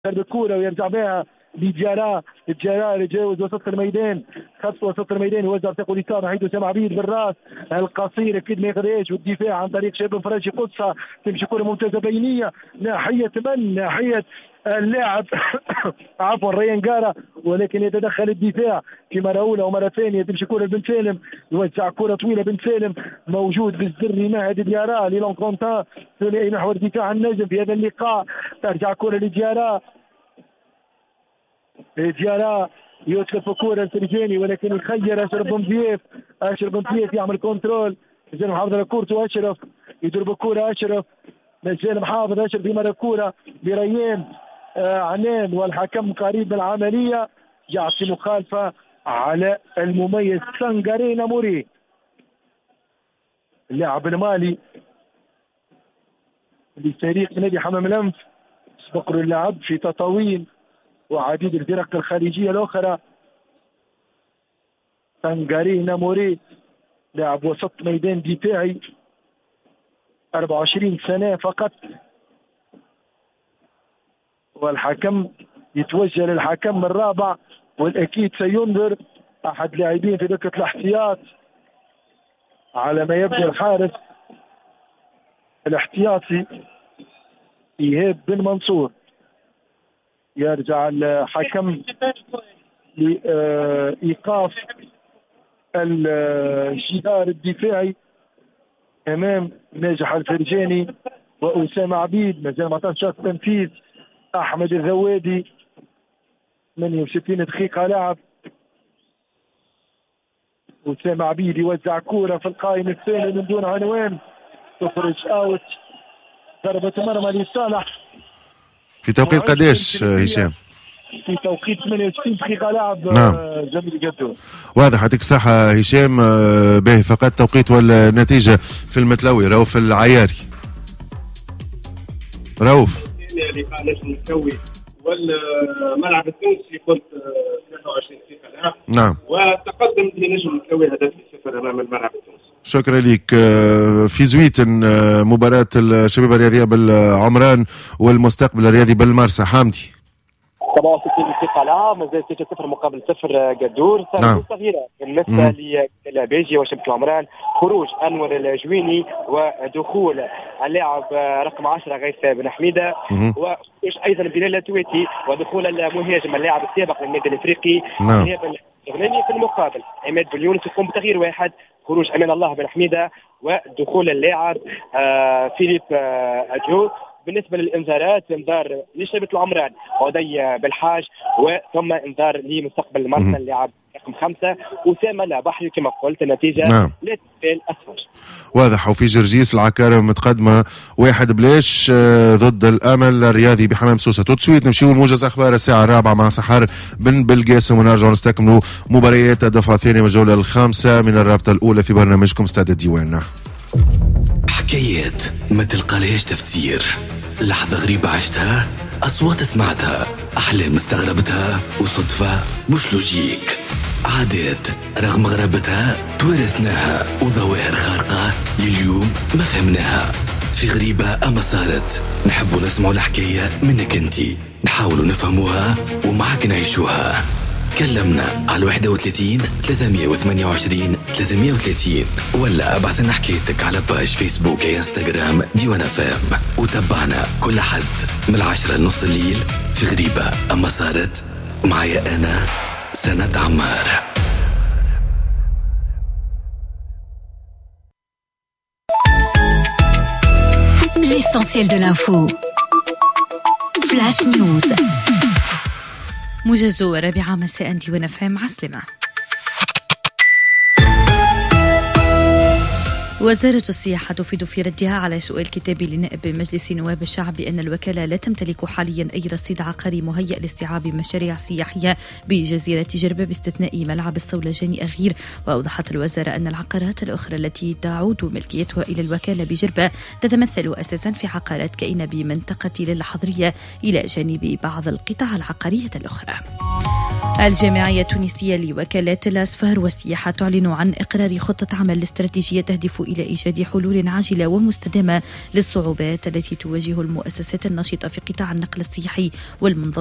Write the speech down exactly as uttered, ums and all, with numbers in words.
الكورة ويرجع بها لجيرا. الجيرا يتجاوز وسط الميدان، خط وسط الميدان، يوزع ثقل اليسار ناحية أسامة عبيد بالراس القصير أكيد ما يقدرش، والدفاع عن طريق شاب فرج قصة، تمشي كرة ممتازة بينية ناحية من ناحية اللاعب عفوا ريان جارة، ولكن يتدخل الدفاع في مرة أولى ومرة ثانية. تمشي كرة بن سالم، يوزع كرة طويلة بن سالم موجود بالزري مهد ديارا ليلون كونتا ثنائي محور دفاع النجم في هذا اللقاء. ترجع كرة لديارا، ديارا يتلف كرة الفرجاني ولكن يخير أشرف بن ضياف. أشرف بن ضياف يعمل كنترول، مازال محافظ على كورته. أشرف يضرب الكرة، أشرف مازال محافظ. أشرف في مرة الكرة لريان آه عنان، والحكم قريب من العملية يعطي مخالفة على المميز سانغارينا موري اللاعب المالي لفريق نادي حمام الأنف. سبق اللعب في تطاوين وعديد الفرق الخارجية الأخرى. سانغارينا موري لاعب وسط ميدان دفاعي، أربعة وعشرين سنة فقط. والحكم يتوجه للحكم الرابع، والأكيد سينظر أحد لاعبين في دكة الاحتياط على ما يبدو الحارس الاحتياطي إيهاب بن منصور. يرجع الحكم لإيقاف الجدار الدفاعي أمام ناجح الفرجاني وأسامة عبيد. مازال ما عطاش تنفيذ أحمد الذوادي، ثمانية وستين دقيقة لعب. أسامة عبيد يوزع كورة في القائم الثاني من دون عنوان، تخرج أوت، ضربة مرمى لصالح. في توقيت قديش هشام؟ في توقيت ثمانية وستين دقيقة لعب. نعم. جميل جدا. واضح. يعطيك الصحة هشام. باهي فقط توقيت والنتيجة في المتلوي. رؤوف العياري. رؤوف. لقاء نجم المتلوي والملعب التونسي كنت ثلاثة وعشرين دقيقة لعب. نعم. وتقدم لنجم المتلوي هدف صفر أمام الملعب التونسي. شكرا لك. في زويت مباراة الشباب الرياضية بالعمران والمستقبل الرياضي بالمرسى. حامدي. سبعة وستين دقيقة لعب، مازال ستة صفر مقابل صفر قدور. نعم. صغيرة بالنسبة للعباجي وشبكة العمران. خروج أنور الجويني ودخول اللاعب رقم عشرة غيث بن حميدة، وخروج أيضا بلال التويتي ودخول المهاجم اللاعب السابق للنادي الأفريقي نعم. في المقابل عماد بن يونس يقوم بتغيير واحد، خروج أمان الله بن حميدة ودخول اللاعب آه فيليب آه أجو. بالنسبة للإنذارات، انذار لشبكة العمران عدي بالحاج، وثم انذار لمستقبل المرسى اللاعب رقم خمسة أسامة لابحري. كما قلت النتيجة نعم. لا تزال أسفل. واضح. وفي جرجيس العكارة متقدمة واحد بلاش ضد الأمل الرياضي بحمام سوسة. وتسويت نمشيو لموجز أخبار الساعة الرابعة مع سحر بن بالقاسم، ونرجع نستكملوا مباريات الدفعة الثانية والجولة الخامسة من الرابطة الأولى في برنامجكم استاد الديوان. حكايات ما تلقالهاش تفسير، لحظة غريبة عشتها، أصوات سمعتها، أحلام استغربتها، وصدفة مش لوجيك، عادات رغم غرابتها تورثناها، وظواهر خارقة لليوم ما فهمناها. في غريبة أما صارت، نحبوا نسمعوا الحكاية منك انتي، نحاولوا نفهموها ومعك نعيشوها. كلمنا على واحد وثلاثين ثلاثمية وثمانية وعشرين ثلاثمية وثلاثين، ولا ابعث لنا حكايتك على باج فيسبوك يا انستغرام ديوان اف ام، وتابعنا كل حد من العشرة لنص الليل في غريبة أما صارت، معايا أنا سند عمار. L'essentiel de l'info. Flash News. موجز رابعة مساء ديوان اف ام. عسلمة. وزارة السياحة تفيد في ردها على سؤال كتابي لنائب مجلس نواب الشعب بأن الوكالة لا تمتلك حاليا أي رصيد عقاري مهيأ لاستيعاب مشاريع سياحية بجزيرة جربة باستثناء ملعب الصولجاني أغير. وأوضحت الوزارة أن العقارات الأخرى التي تعود ملكيتها إلى الوكالة بجربة تتمثل أساسا في عقارات كائنة بمنطقة ليلة حضرية إلى جانب بعض القطع العقارية الأخرى. الجامعية التونسية لوكالات الأسفار والسياحة تعلن عن إقرار خطة عمل استراتيجية تهدف إلى إيجاد حلول عاجلة ومستدامة للصعوبات التي تواجه المؤسسات النشطة في قطاع النقل السياحي والمنظمة